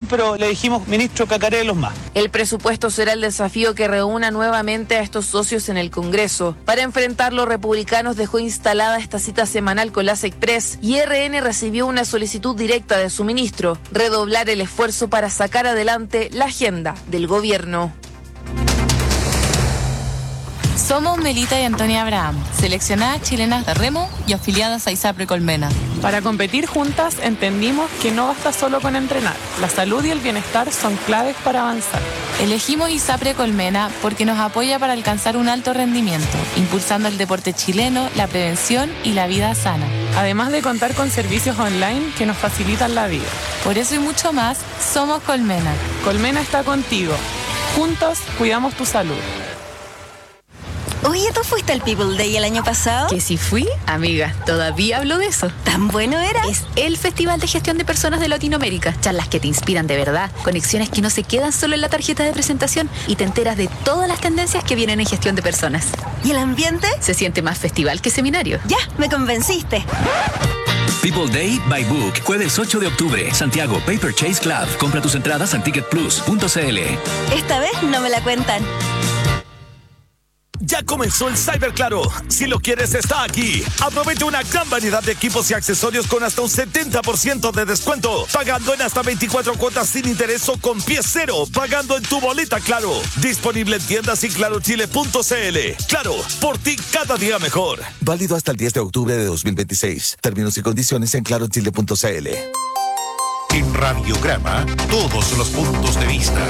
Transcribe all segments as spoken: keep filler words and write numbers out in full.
pero le dijimos, ministro, cacarelos más. El presupuesto será el desafío que reúna nuevamente a estos socios en el Congreso. Para enfrentarlo, Republicanos dejó instalada esta cita semanal con las Express y R N recibió una solicitud directa de su ministro, redoblar el esfuerzo para sacar adelante la agenda del gobierno. Somos Melita y Antonia Abraham, seleccionadas chilenas de remo y afiliadas a ISAPRE Colmena. Para competir juntas entendimos que no basta solo con entrenar. La salud y el bienestar son claves para avanzar. Elegimos ISAPRE Colmena porque nos apoya para alcanzar un alto rendimiento, impulsando el deporte chileno, la prevención y la vida sana. Además de contar con servicios online que nos facilitan la vida. Por eso y mucho más, somos Colmena. Colmena está contigo. Juntos cuidamos tu salud. Oye, ¿tú fuiste al People Day el año pasado? Que si fui, amiga, todavía hablo de eso. ¿Tan bueno era? Es el Festival de Gestión de Personas de Latinoamérica. Charlas que te inspiran de verdad, conexiones que no se quedan solo en la tarjeta de presentación y te enteras de todas las tendencias que vienen en gestión de personas. ¿Y el ambiente? Se siente más festival que seminario. Ya, me convenciste. People Day by Book, jueves ocho de octubre, Santiago Paper Chase Club. Compra tus entradas en ticket plus punto c l. Esta vez no me la cuentan. Ya comenzó el Cyber Claro. Si lo quieres, está aquí. Aprovecha una gran variedad de equipos y accesorios con hasta un setenta por ciento de descuento. Pagando en hasta veinticuatro cuotas sin interés o con pie cero. Pagando en tu boleta Claro. Disponible en tiendas y claro chile punto c l. Claro, por ti cada día mejor. Válido hasta el diez de octubre de dos mil veintiséis. Términos y condiciones en claro chile punto c l. En Radiograma, todos los puntos de vista.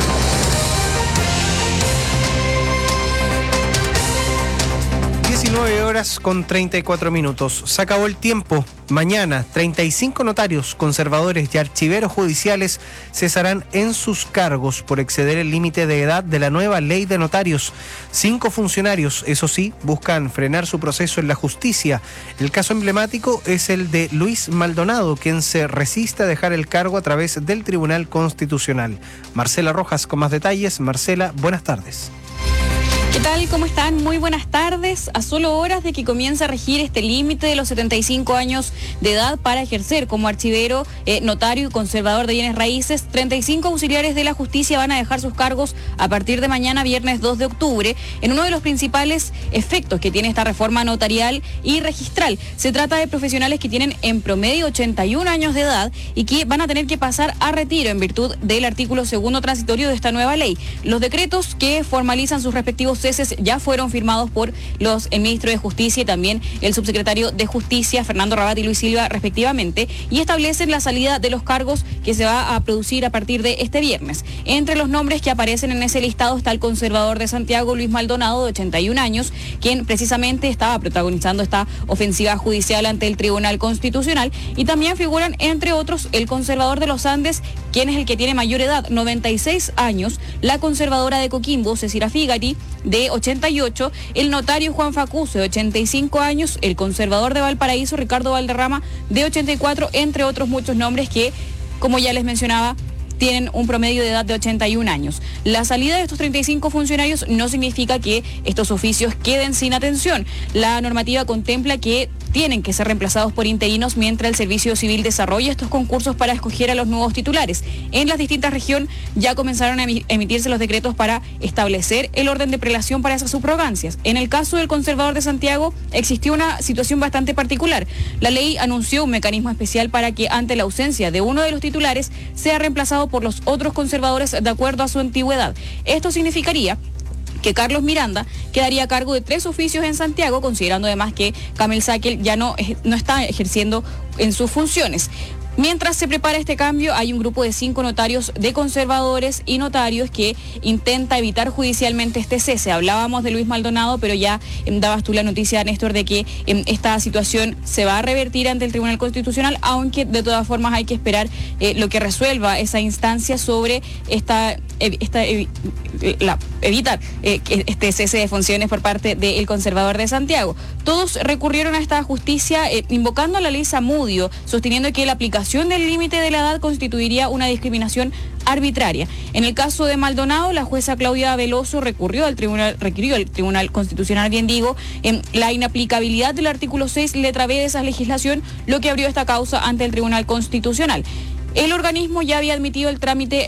diecinueve horas con treinta y cuatro minutos. Se acabó el tiempo. Mañana, treinta y cinco notarios, conservadores y archiveros judiciales cesarán en sus cargos por exceder el límite de edad de la nueva ley de notarios. Cinco funcionarios, eso sí, buscan frenar su proceso en la justicia. El caso emblemático es el de Luis Maldonado, quien se resiste a dejar el cargo a través del Tribunal Constitucional. Marcela Rojas con más detalles. Marcela, buenas tardes. ¿Qué tal? ¿Cómo están? Muy buenas tardes. A solo horas de que comience a regir este límite de los setenta y cinco años de edad para ejercer como archivero, eh, notario y conservador de bienes raíces, treinta y cinco auxiliares de la justicia van a dejar sus cargos a partir de mañana, viernes dos de octubre, en uno de los principales efectos que tiene esta reforma notarial y registral. Se trata de profesionales que tienen en promedio ochenta y un años de edad y que van a tener que pasar a retiro en virtud del artículo segundo transitorio de esta nueva ley. Los decretos que formalizan sus respectivos ceses ya fueron firmados por los el ministro de Justicia y también el subsecretario de Justicia, Fernando Rabat y Luis Silva, respectivamente, y establecen la salida de los cargos que se va a producir a partir de este viernes. Entre los nombres que aparecen en ese listado está el conservador de Santiago, Luis Maldonado, de ochenta y un años, quien precisamente estaba protagonizando esta ofensiva judicial ante el Tribunal Constitucional, y también figuran, entre otros, el conservador de los Andes, quien es el que tiene mayor edad, noventa y seis años, la conservadora de Coquimbo, Cecilia Figari, de ochenta y ocho, el notario Juan Facuse, de ochenta y cinco años, el conservador de Valparaíso, Ricardo Valderrama, de ochenta y cuatro, entre otros muchos nombres que, como ya les mencionaba, tienen un promedio de edad de ochenta y un años. La salida de estos treinta y cinco funcionarios no significa que estos oficios queden sin atención. La normativa contempla que tienen que ser reemplazados por interinos mientras el Servicio Civil desarrolla estos concursos para escoger a los nuevos titulares. En las distintas regiones ya comenzaron a emitirse los decretos para establecer el orden de prelación para esas subrogancias. En el caso del conservador de Santiago existió una situación bastante particular. La ley anunció un mecanismo especial para que ante la ausencia de uno de los titulares sea reemplazado por los otros conservadores de acuerdo a su antigüedad. Esto significaría que Carlos Miranda quedaría a cargo de tres oficios en Santiago, considerando además que Camel Sakel ya no, no está ejerciendo en sus funciones. Mientras se prepara este cambio, hay un grupo de cinco notarios de conservadores y notarios que intenta evitar judicialmente este cese. Hablábamos de Luis Maldonado, pero ya eh, dabas tú la noticia, Néstor, de que eh, esta situación se va a revertir ante el Tribunal Constitucional, aunque de todas formas hay que esperar eh, lo que resuelva esa instancia sobre esta, esta eh, la, evitar eh, este cese de funciones por parte del conservador de Santiago. Todos recurrieron a esta justicia eh, invocando a la ley Zamudio, sosteniendo que la aplicación del límite de la edad constituiría una discriminación arbitraria. En el caso de Maldonado, la jueza Claudia Veloso recurrió al tribunal, requirió al Tribunal Constitucional, bien digo, en la inaplicabilidad del artículo seis, letra B de esa legislación, lo que abrió esta causa ante el Tribunal Constitucional. El organismo ya había admitido el trámite